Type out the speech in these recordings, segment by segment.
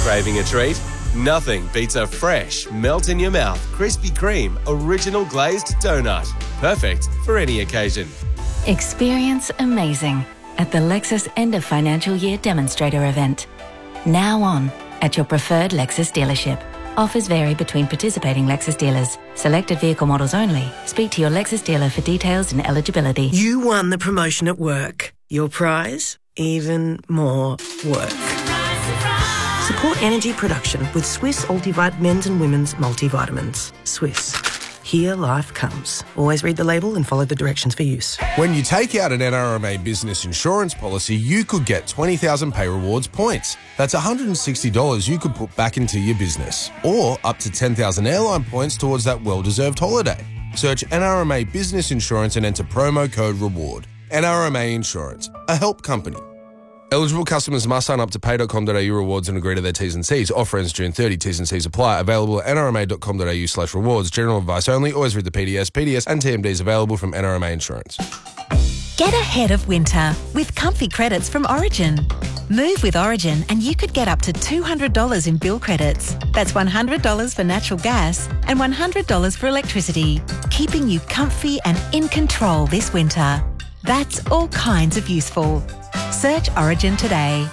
Craving a treat? Nothing beats a fresh, melt-in-your-mouth Krispy Kreme original glazed donut. Perfect for any occasion. Experience amazing at the Lexus End of Financial Year Demonstrator event. Now on at your preferred Lexus dealership. Offers vary between participating Lexus dealers. Selected vehicle models only. Speak to your Lexus dealer for details and eligibility. You won the promotion at work. Your prize? Even more work. Support energy production with Swiss Ultivite men's and women's multivitamins. Swiss. Here life comes. Always read the label and follow the directions for use. When you take out an NRMA business insurance policy, you could get 20,000 Pay Rewards points. That's $160 you could put back into your business. Or up to 10,000 airline points towards that well-deserved holiday. Search NRMA Business Insurance and enter promo code REWARD. NRMA Insurance, a help company. Eligible customers must sign up to pay.com.au rewards and agree to their T's and C's. Offer ends June 30. T's and C's apply. Available at nrma.com.au/rewards. General advice only. Always read the PDS. PDS and TMDs available from NRMA Insurance. Get ahead of winter with comfy credits from Origin. Move with Origin and you could get up to $200 in bill credits. That's $100 for natural gas and $100 for electricity, keeping you comfy and in control this winter. That's all kinds of useful. Search Origin today.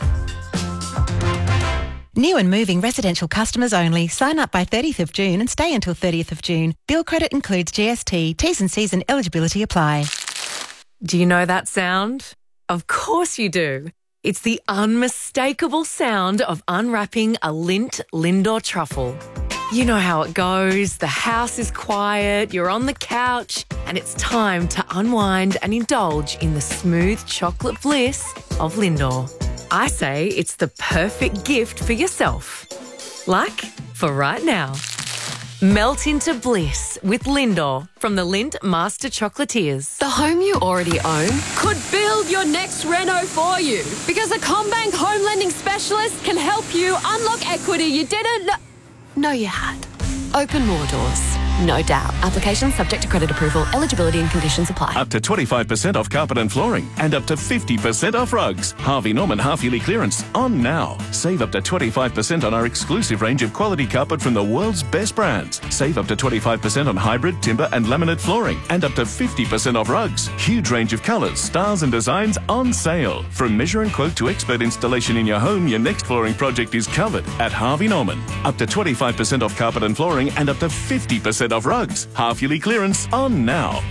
New and moving residential customers only. Sign up by 30th of June and stay until 30th of June. Bill credit includes GST. T's and C's and eligibility apply. Do you know that sound? Of course you do. It's the unmistakable sound of unwrapping a Lindt Lindor truffle. You know how it goes. The house is quiet, you're on the couch, and it's time to unwind and indulge in the smooth chocolate bliss of Lindor. I say it's the perfect gift for yourself. Like for right now. Melt into bliss with Lindor from the Lindt Master Chocolatiers. The home you already own could build your next reno for you, because a CommBank home lending specialist can help you unlock equity you didn't know you had. Open more doors, no doubt. Application subject to credit approval. Eligibility and conditions apply. Up to 25% off carpet and flooring and up to 50% off rugs. Harvey Norman half-yearly clearance on now. Save up to 25% on our exclusive range of quality carpet from the world's best brands. Save up to 25% on hybrid, timber and laminate flooring and up to 50% off rugs. Huge range of colours, styles and designs on sale. From measure and quote to expert installation in your home, your next flooring project is covered at Harvey Norman. Up to 25% off carpet and flooring and up to 50% off rugs. Half-yearly clearance on now.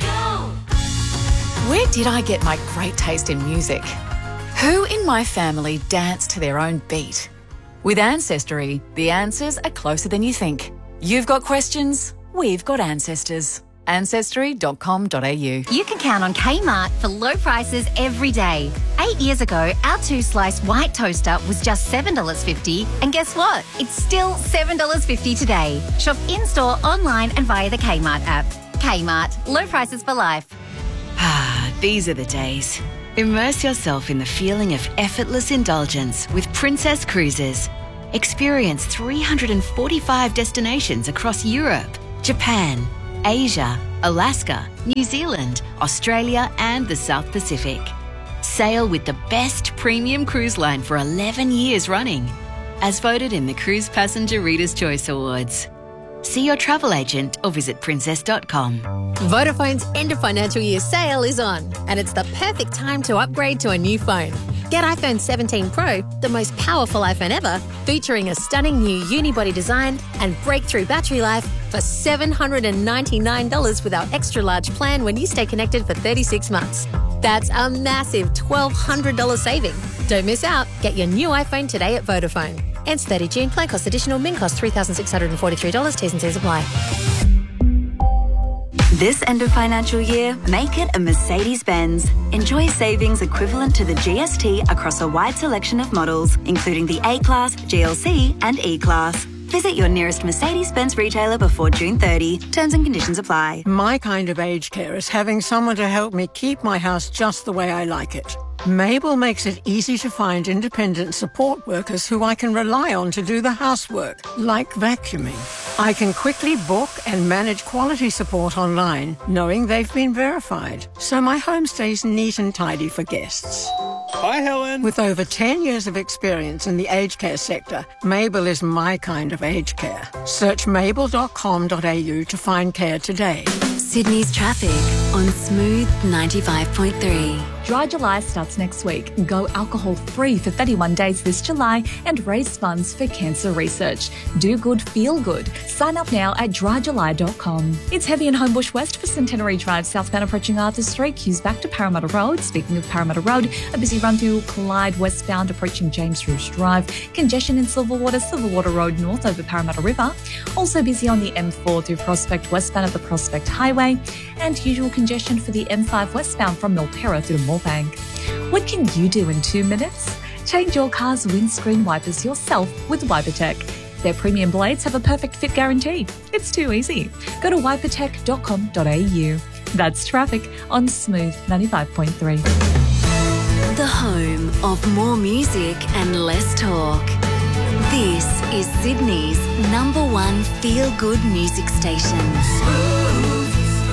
Where did I get my great taste in music? Who in my family danced to their own beat? With Ancestry, the answers are closer than you think. You've got questions, we've got ancestors. Ancestry.com.au. You can count on Kmart for low prices every day. 8 years ago, our 2-slice white toaster was just $7.50. And guess what? It's still $7.50 today. Shop in-store, online and via the Kmart app. Kmart. Low prices for life. Ah, these are the days. Immerse yourself in the feeling of effortless indulgence with Princess Cruises. Experience 345 destinations across Europe, Japan, Asia, Alaska, New Zealand, Australia and the South Pacific. Sail with the best premium cruise line for 11 years running, as voted in the Cruise Passenger Reader's Choice Awards. See your travel agent or visit princess.com. Vodafone's end of financial year sale is on, and it's the perfect time to upgrade to a new phone. Get iPhone 17 Pro, the most powerful iPhone ever, featuring a stunning new unibody design and breakthrough battery life for $799 with our extra large plan when you stay connected for 36 months. That's a massive $1,200 saving. Don't miss out. Get your new iPhone today at Vodafone. Ends 30 June. Plan cost additional. Min cost $3,643. T's and C's apply. This end of financial year, make it a Mercedes-Benz. Enjoy savings equivalent to the GST across a wide selection of models, including the A-Class, GLC and E-Class. Visit your nearest Mercedes-Benz retailer before June 30. Terms and conditions apply. My kind of aged care is having someone to help me keep my house just the way I like it. Mabel makes it easy to find independent support workers who I can rely on to do the housework, like vacuuming. I can quickly book and manage quality support online, knowing they've been verified, so my home stays neat and tidy for guests. Hi, Helen. With over 10 years of experience in the aged care sector, Mabel is my kind of aged care. Search mabel.com.au to find care today. Sydney's traffic on Smooth 95.3. Dry July starts next week. Go alcohol-free for 31 days this July and raise funds for cancer research. Do good, feel good. Sign up now at dryjuly.com. It's heavy in Homebush West for Centenary Drive, southbound approaching Arthur Street, queues back to Parramatta Road. Speaking of Parramatta Road, a busy run through Clyde westbound approaching James Roos Drive. Congestion in Silverwater Road north over Parramatta River. Also busy on the M4 through Prospect westbound at the Prospect Highway. And usual congestion for the M5 westbound from Milperra through to Moorebank. What can you do in 2 minutes? Change your car's windscreen wipers yourself with WiperTech. Their premium blades have a perfect fit guarantee. It's too easy. Go to wipertech.com.au. That's traffic on Smooth 95.3. The home of more music and less talk. This is Sydney's #1 feel-good music station. Smooth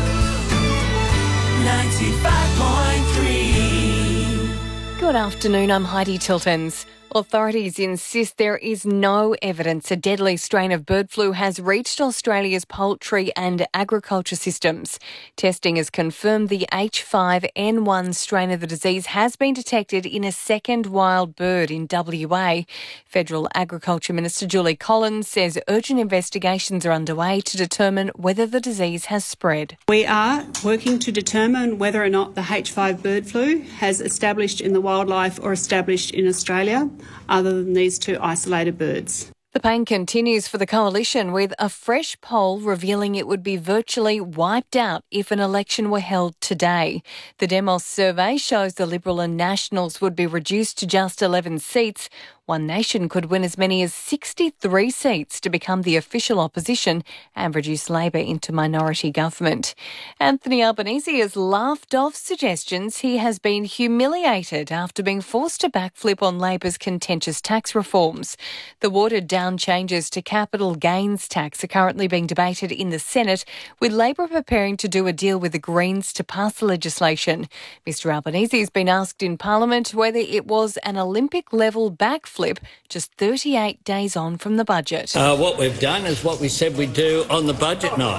95.3. Good afternoon, I'm Heidi Tiltons. Authorities insist there is no evidence a deadly strain of bird flu has reached Australia's poultry and agriculture systems. Testing has confirmed the H5N1 strain of the disease has been detected in a second wild bird in WA. Federal Agriculture Minister Julie Collins says urgent investigations are underway to determine whether the disease has spread. We are working to determine whether or not the H5 bird flu has established in the wildlife or established in Australia, other than these two isolated birds. The pain continues for the coalition, with a fresh poll revealing it would be virtually wiped out if an election were held today. The Demos survey shows the Liberal and Nationals would be reduced to just 11 seats. One Nation could win as many as 63 seats to become the official opposition and reduce Labor into minority government. Anthony Albanese has laughed off suggestions he has been humiliated after being forced to backflip on Labor's contentious tax reforms. The watered-down changes to capital gains tax are currently being debated in the Senate, with Labor preparing to do a deal with the Greens to pass the legislation. Mr Albanese has been asked in Parliament whether it was an Olympic-level backflip just 38 days on from the budget. What we've done is what we said we'd do on the budget night.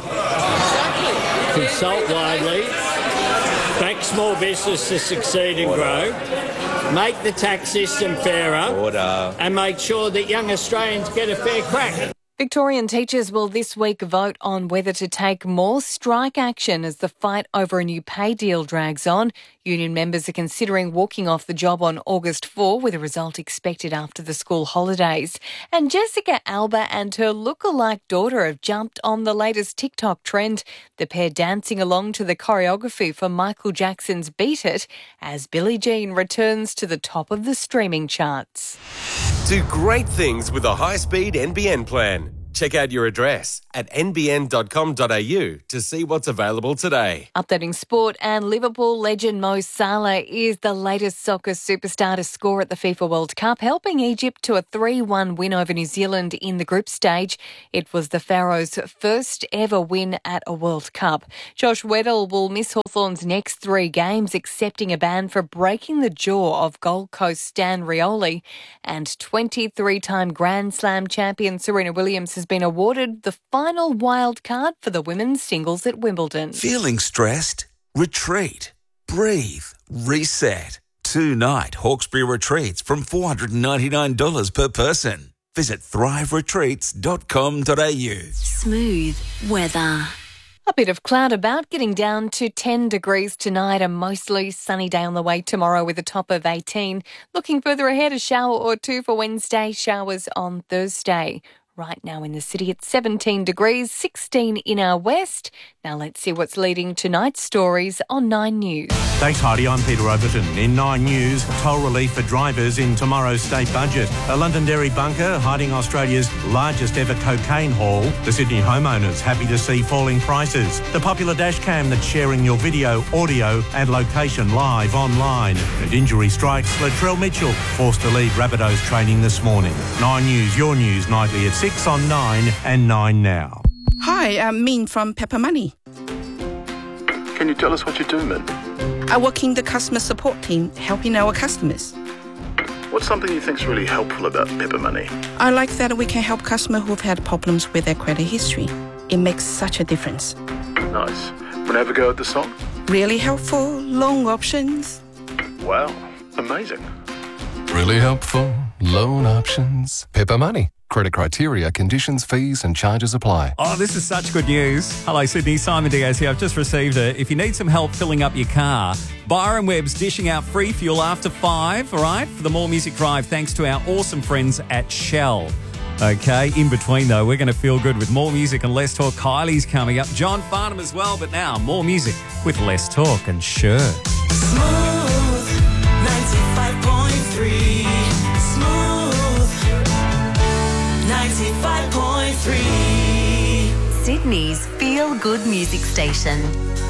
Consult widely, back small business to succeed and grow, make the tax system fairer, and make sure that young Australians get a fair crack. Victorian teachers will this week vote on whether to take more strike action as the fight over a new pay deal drags on. Union members are considering walking off the job on August 4, with a result expected after the school holidays. And Jessica Alba and her lookalike daughter have jumped on the latest TikTok trend, the pair dancing along to the choreography for Michael Jackson's Beat It as Billie Jean returns to the top of the streaming charts. Do great things with a high-speed NBN plan. Check out your address at nbn.com.au to see what's available today. Updating sport, and Liverpool legend Mo Salah is the latest soccer superstar to score at the FIFA World Cup, helping Egypt to a 3-1 win over New Zealand in the group stage. It was the Pharaohs' first ever win at a World Cup. Josh Weddle will miss Hawthorn's next 3 games, accepting a ban for breaking the jaw of Gold Coast Stan Rioli. And 23-time Grand Slam champion Serena Williams has been awarded the final wild card for the women's singles at Wimbledon. Feeling stressed? Retreat. Breathe. Reset. 2-night Hawkesbury retreats from $499 per person. Visit thriveretreats.com.au. Smooth weather. A bit of cloud about, getting down to 10 degrees tonight. A mostly sunny day on the way tomorrow with a top of 18. Looking further ahead, a shower or two for Wednesday, showers on Thursday. Right now in the city, it's 17 degrees, 16 in our west. Now let's see what's leading tonight's stories on 9 News. Thanks, Heidi. I'm Peter Overton. In 9 News, toll relief for drivers in tomorrow's state budget. A Londonderry bunker hiding Australia's largest ever cocaine haul. The Sydney homeowners happy to see falling prices. The popular dash cam that's sharing your video, audio and location live online. And injury strikes. Latrell Mitchell forced to leave Rabbitohs training this morning. 9 News, your news nightly at 6 on 9 and 9 now. Hi, I'm Min from Pepper Money. Can you tell us what you do, Min? I work in the customer support team, helping our customers. What's something you think's really helpful about Pepper Money? I like that we can help customers who've had problems with their credit history. It makes such a difference. Nice. Want to have a go at the song? Really helpful, loan options. Wow, amazing. Really helpful. Loan options. Pepper Money. Credit criteria, conditions, fees and charges apply. Oh, this is such good news. Hello, Sydney. Simon Diaz here. I've just received it. If you need some help filling up your car, Byron Webb's dishing out free fuel after 5, all right, for the More Music Drive, thanks to our awesome friends at Shell. Okay, in between, though, we're going to feel good with more music and less talk. Kylie's coming up. John Farnham as well. But now, more music with less talk and Sure. Smooth 95.3. Smooth 95.3. Sydney's feel-good music station.